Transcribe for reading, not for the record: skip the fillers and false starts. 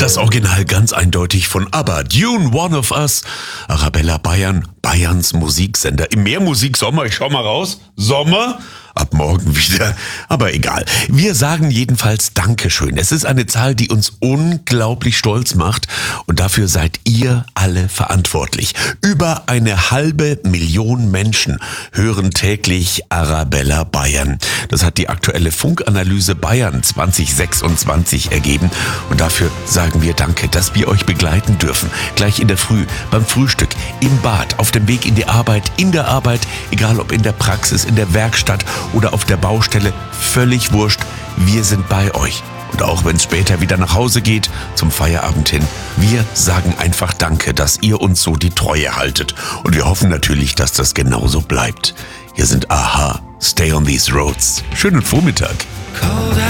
Das Original ganz eindeutig von ABBA, Dune, One of Us, Arabella Bayern, Bayerns Musiksender. Im Meermusik-Sommer, ich schau mal raus, Sommer, ab morgen wieder, aber egal. Wir sagen jedenfalls Dankeschön. Es ist eine Zahl, die uns unglaublich stolz macht und dafür seid ihr alle verantwortlich. Über 500.000 Menschen hören täglich Arabella Bayern. Das hat die aktuelle Funkanalyse Bayern 2026 ergeben und dafür sagen wir Danke, dass wir euch begleiten dürfen. Gleich in der Früh, beim Frühstück, im Bad, auf dem Weg in die Arbeit, in der Arbeit, egal ob in der Praxis, in der Werkstatt oder auf der Baustelle, völlig wurscht, wir sind bei euch. Und auch wenn es später wieder nach Hause geht, zum Feierabend hin, wir sagen einfach Danke, dass ihr uns so die Treue haltet. Und wir hoffen natürlich, dass das genauso bleibt. Hier sind Aha, Stay on These Roads. Schönen Vormittag. Cold